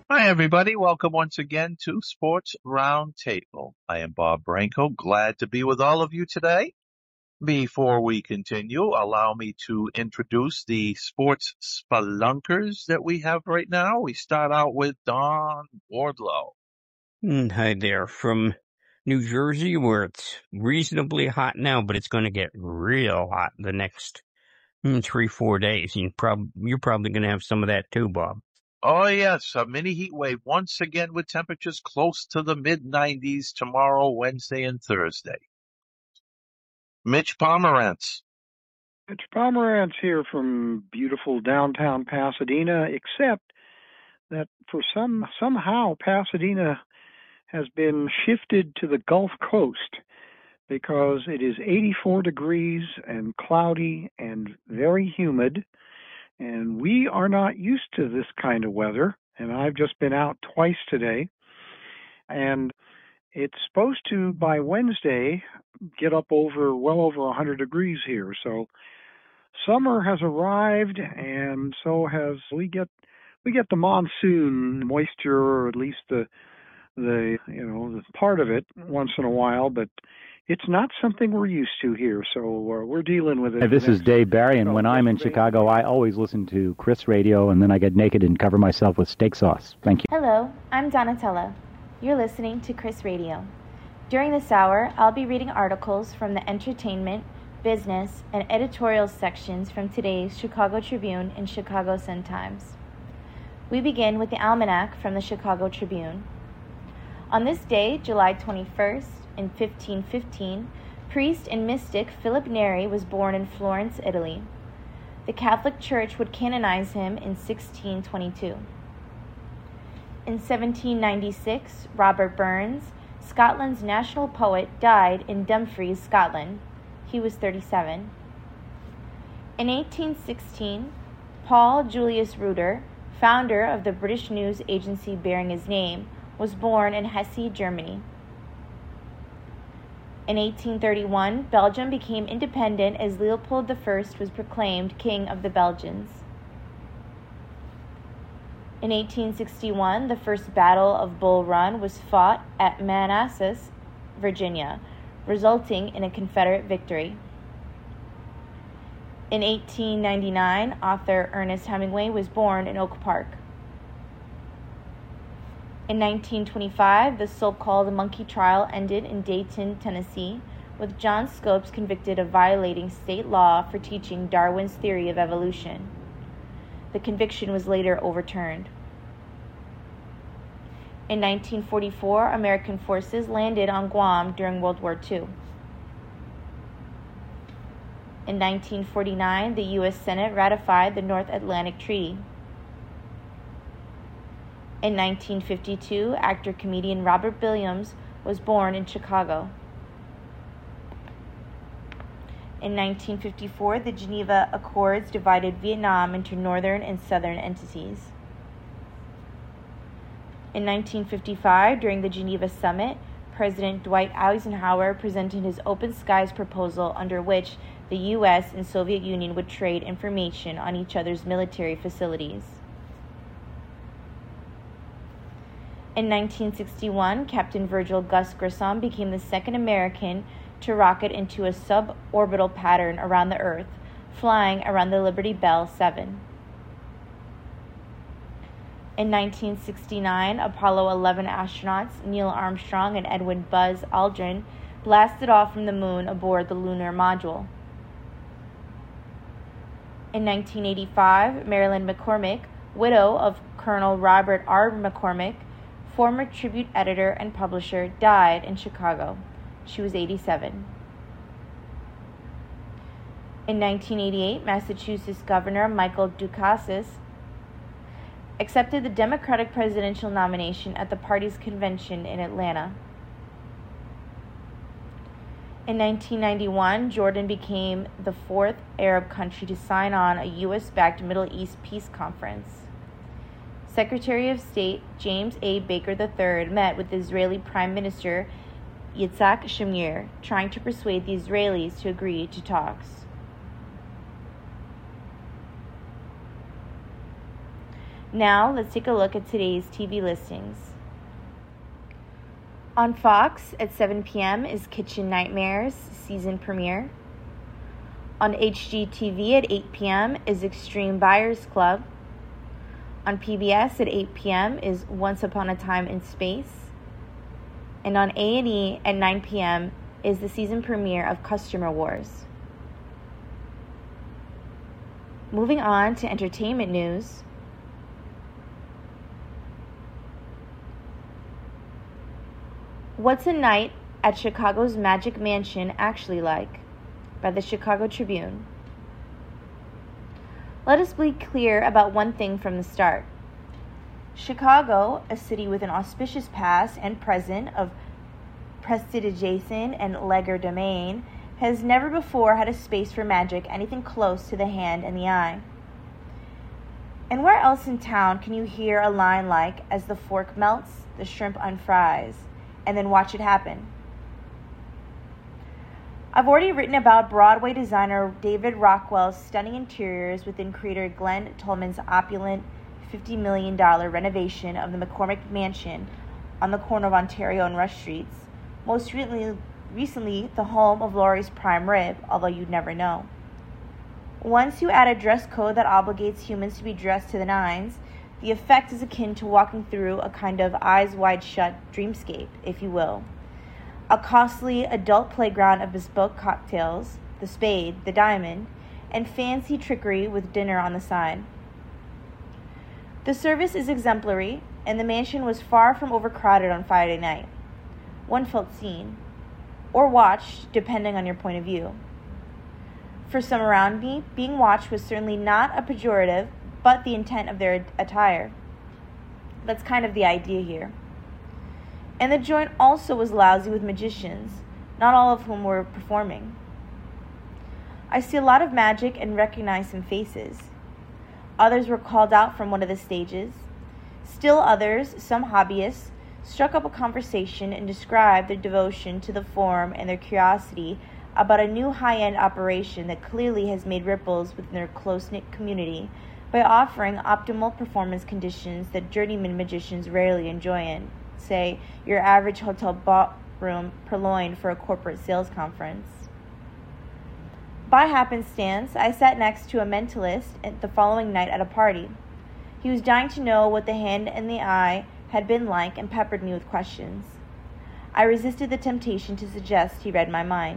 Hi, everybody. Welcome once again to Sports Roundtable. I am Bob Branco. Glad to be with all of you today. Before we continue, allow me to introduce the sports spelunkers that we have right now. We start out with Don Wardlow. Hi there, from New Jersey, where it's reasonably hot now, but it's going to get real hot the next 3-4 days. You're probably going to have some of that too, Bob. Oh, yes, a mini heat wave once again with temperatures close to the mid-90s tomorrow, Wednesday, and Thursday. Mitch Pomerantz. It's Pomerantz here from beautiful downtown Pasadena, except that somehow Pasadena has been shifted to the Gulf Coast because it is 84 degrees and cloudy and very humid, and we are not used to this kind of weather, and I've just been out twice today, and it's supposed to, by Wednesday, get up well over 100 degrees here, so summer has arrived, and so has we get the monsoon moisture, or at least the part of it once in a while, but it's not something we're used to here, so we're dealing with it. Hi, this is Dave Barry, and when I'm in Chicago, I always listen to Chris Radio, and then I get naked and cover myself with steak sauce. Thank you. Hello, I'm Donatella. You're listening to Chris Radio. During this hour, I'll be reading articles from the entertainment, business, and editorial sections from today's Chicago Tribune and Chicago Sun-Times. We begin with the almanac from the Chicago Tribune. On this day, July 21st, in 1515, priest and mystic Philip Neri was born in Florence, Italy. The Catholic Church would canonize him in 1622. In 1796, Robert Burns, Scotland's national poet, died in Dumfries, Scotland. He was 37. In 1816, Paul Julius Reuter, founder of the British news agency bearing his name, was born in Hesse, Germany. In 1831, Belgium became independent as Leopold I was proclaimed King of the Belgians. In 1861, the First Battle of Bull Run was fought at Manassas, Virginia, resulting in a Confederate victory. In 1899, author Ernest Hemingway was born in Oak Park. In 1925, the so-called monkey trial ended in Dayton, Tennessee, with John Scopes convicted of violating state law for teaching Darwin's theory of evolution. The conviction was later overturned. In 1944, American forces landed on Guam during World War II. In 1949, the U.S. Senate ratified the North Atlantic Treaty. In 1952, actor-comedian Robert Williams was born in Chicago. In 1954, the Geneva Accords divided Vietnam into northern and southern entities. In 1955, during the Geneva Summit, President Dwight Eisenhower presented his Open Skies proposal, under which the U.S. and Soviet Union would trade information on each other's military facilities. In 1961, Captain Virgil Gus Grissom became the second American to rocket into a suborbital pattern around the Earth, flying around the Liberty Bell 7. In 1969, Apollo 11 astronauts Neil Armstrong and Edwin Buzz Aldrin blasted off from the moon aboard the lunar module. In 1985, Marilyn McCormick, widow of Colonel Robert R. McCormick, former Tribute editor and publisher, died in Chicago. She was 87. In 1988, Massachusetts Governor Michael Dukakis accepted the Democratic presidential nomination at the party's convention in Atlanta. In 1991, Jordan became the fourth Arab country to sign on a U.S.-backed Middle East peace conference. Secretary of State James A. Baker III met with Israeli Prime Minister Yitzhak Shamir, trying to persuade the Israelis to agree to talks. Now, let's take a look at today's TV listings. On Fox at 7 p.m. is Kitchen Nightmares season premiere. On HGTV at 8 p.m. is Extreme Buyers Club. On PBS at 8 p.m. is Once Upon a Time in Space. And on A&E at 9 p.m. is the season premiere of Customer Wars. Moving on to entertainment news. What's a night at Chicago's Magic Mansion actually like? By the Chicago Tribune. Let us be clear about one thing from the start. Chicago, a city with an auspicious past and present of prestidigitation and legerdemain, has never before had a space for magic anything close to the hand and the eye. And where else in town can you hear a line like, as the fork melts, the shrimp unfries, and then watch it happen? I've already written about Broadway designer David Rockwell's stunning interiors within creator Glenn Tolman's opulent $50 million renovation of the McCormick Mansion on the corner of Ontario and Rush Streets, most recently the home of Laurie's prime rib, although you'd never know. Once you add a dress code that obligates humans to be dressed to the nines, the effect is akin to walking through a kind of eyes wide shut dreamscape, if you will. A costly adult playground of bespoke cocktails, the spade, the diamond, and fancy trickery with dinner on the side. The service is exemplary, and the mansion was far from overcrowded on Friday night. One felt seen, or watched, depending on your point of view. For some around me, being watched was certainly not a pejorative, but the intent of their attire. That's kind of the idea here. And the joint also was lousy with magicians, not all of whom were performing. I see a lot of magic and recognize some faces. Others were called out from one of the stages. Still others, some hobbyists, struck up a conversation and described their devotion to the form and their curiosity about a new high-end operation that clearly has made ripples within their close-knit community by offering optimal performance conditions that journeyman magicians rarely enjoy in, say, your average hotel ballroom purloined for a corporate sales conference. By happenstance, I sat next to a mentalist the following night at a party. He was dying to know what the hand and the eye had been like and peppered me with questions. I resisted the temptation to suggest he read my mind.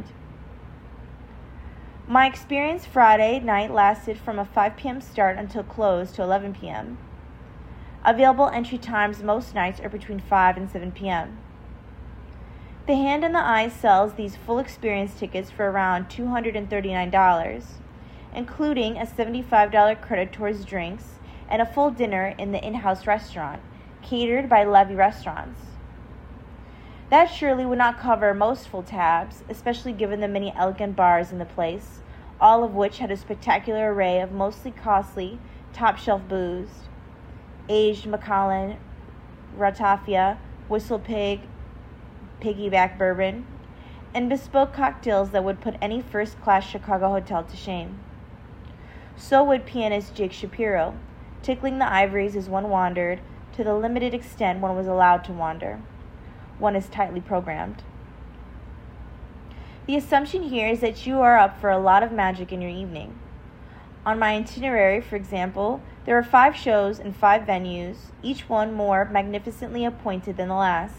My experience Friday night lasted from a 5 p.m. start until close to 11 p.m. Available entry times most nights are between 5 and 7 p.m. The Hand and the Eye sells these full experience tickets for around $239, including a $75 credit towards drinks and a full dinner in the in-house restaurant, catered by Levy Restaurants. That surely would not cover most full tabs, especially given the many elegant bars in the place, all of which had a spectacular array of mostly costly, top-shelf booze, aged Macallan, Ratafia, Whistle Pig, Piggyback Bourbon, and bespoke cocktails that would put any first-class Chicago hotel to shame. So would pianist Jake Shapiro, tickling the ivories as one wandered, to the limited extent one was allowed to wander. One is tightly programmed. The assumption here is that you are up for a lot of magic in your evening. On my itinerary, for example, there are 5 shows and 5 venues, each one more magnificently appointed than the last.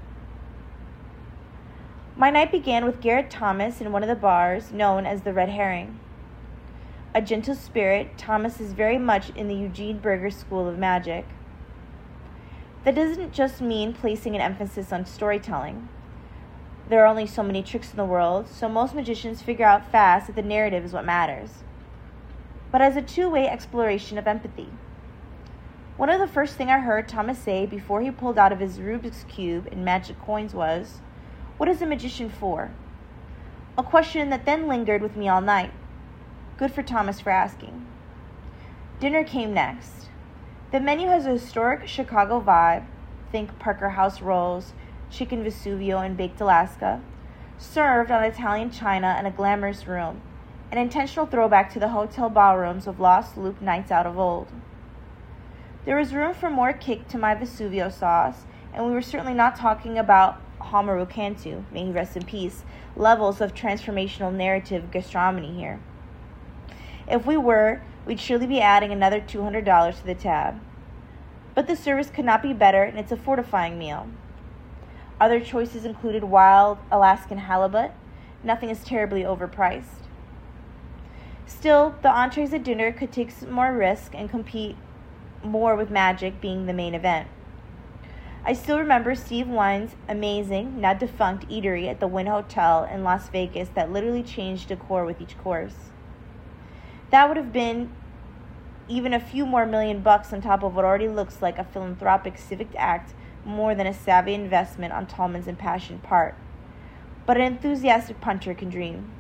My night began with Garrett Thomas in one of the bars known as the Red Herring. A gentle spirit, Thomas is very much in the Eugene Berger School of Magic. That doesn't just mean placing an emphasis on storytelling. There are only so many tricks in the world, so most magicians figure out fast that the narrative is what matters. But as a two-way exploration of empathy. One of the first things I heard Thomas say before he pulled out of his Rubik's Cube and magic coins was, "What is a magician for?" A question that then lingered with me all night. Good for Thomas for asking. Dinner came next. The menu has a historic Chicago vibe, think Parker House rolls, chicken Vesuvio, and baked Alaska, served on Italian china in a glamorous room, an intentional throwback to the hotel ballrooms of Lost Loop nights out of old. There was room for more kick to my Vesuvio sauce, and we were certainly not talking about Hamaru Kantu, may he rest in peace, levels of transformational narrative gastronomy here. If we were, we'd surely be adding another $200 to the tab. But the service could not be better, and it's a fortifying meal. Other choices included wild Alaskan halibut. Nothing is terribly overpriced. Still, the entrees at dinner could take some more risk and compete more with magic being the main event. I still remember Steve Wine's amazing, now defunct eatery at the Wynn Hotel in Las Vegas that literally changed decor with each course. That would have been even a few more $1 million on top of what already looks like a philanthropic civic act more than a savvy investment on Tallman's impassioned part. But an enthusiastic punter can dream.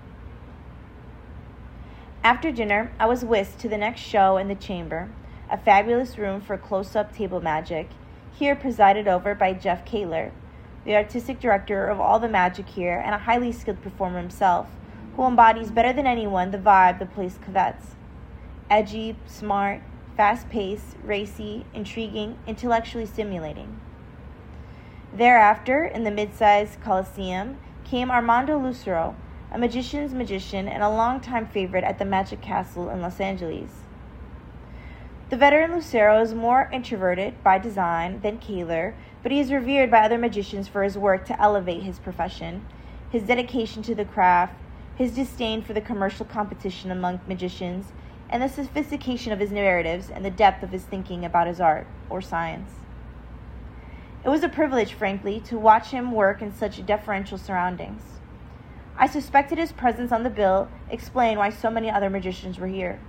After dinner, I was whisked to the next show in the Chamber, a fabulous room for close-up table magic, here presided over by Jeff Kaler, the artistic director of all the magic here and a highly skilled performer himself, who embodies better than anyone the vibe the place covets. Edgy, smart, fast-paced, racy, intriguing, intellectually stimulating. Thereafter, in the mid-sized Coliseum, came Armando Lucero, a magician's magician and a longtime favorite at the Magic Castle in Los Angeles. The veteran Lucero is more introverted by design than Kaler, but he is revered by other magicians for his work to elevate his profession, his dedication to the craft, his disdain for the commercial competition among magicians, and the sophistication of his narratives and the depth of his thinking about his art or science. It was a privilege, frankly, to watch him work in such deferential surroundings. I suspected his presence on the bill explained why so many other magicians were here.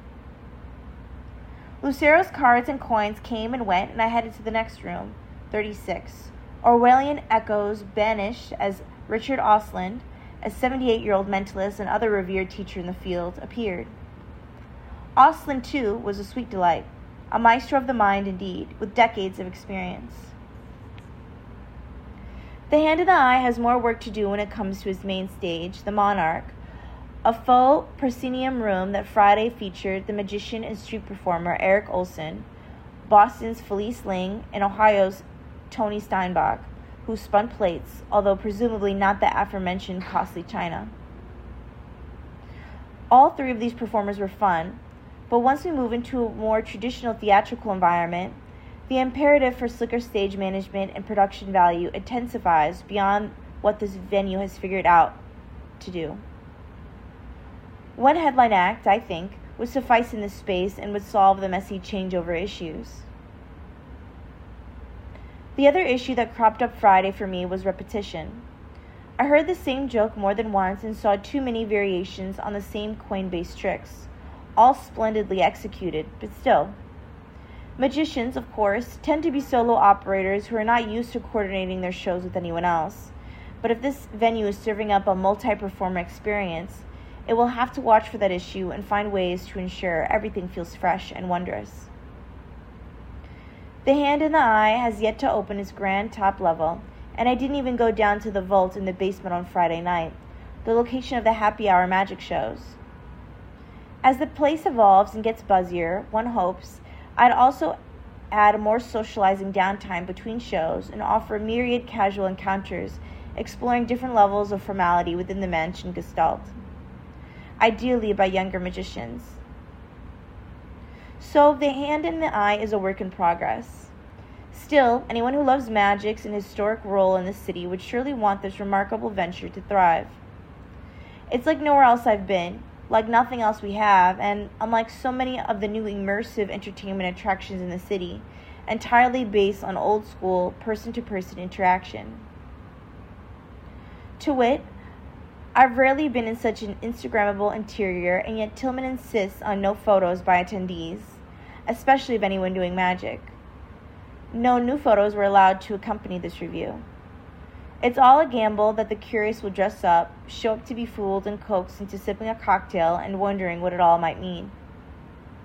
Lucero's cards and coins came and went, and I headed to the next room, 36. Orwellian echoes banished as Richard Osland, a 78-year-old mentalist and other revered teacher in the field, appeared. Osland, too, was a sweet delight, a maestro of the mind indeed, with decades of experience. The Hand in the Eye has more work to do when it comes to his main stage, the Monarch, a faux proscenium room that Friday featured the magician and street performer Eric Olson, Boston's Felice Ling, and Ohio's Tony Steinbach, who spun plates, although presumably not the aforementioned costly china. All three of these performers were fun, but once we move into a more traditional theatrical environment, the imperative for slicker stage management and production value intensifies beyond what this venue has figured out to do. One headline act, I think, would suffice in this space and would solve the messy changeover issues. The other issue that cropped up Friday for me was repetition. I heard the same joke more than once and saw too many variations on the same coin-based tricks, all splendidly executed, but still. Magicians, of course, tend to be solo operators who are not used to coordinating their shows with anyone else. But if this venue is serving up a multi-performer experience, it will have to watch for that issue and find ways to ensure everything feels fresh and wondrous. The Hand in the Eye has yet to open its grand top level, and I didn't even go down to the vault in the basement on Friday night, the location of the happy hour magic shows. As the place evolves and gets buzzier, one hopes I'd also add more socializing downtime between shows and offer myriad casual encounters exploring different levels of formality within the mansion gestalt, ideally by younger magicians. So The Hand in the Eye is a work in progress. Still, anyone who loves magic's and historic role in the city would surely want this remarkable venture to thrive. It's like nowhere else I've been, like nothing else we have, and unlike so many of the new immersive entertainment attractions in the city, entirely based on old-school, person-to-person interaction. To wit, I've rarely been in such an Instagrammable interior, and yet Tillman insists on no photos by attendees, especially of anyone doing magic. No new photos were allowed to accompany this review. It's all a gamble that the curious will dress up, show up to be fooled and coaxed into sipping a cocktail and wondering what it all might mean.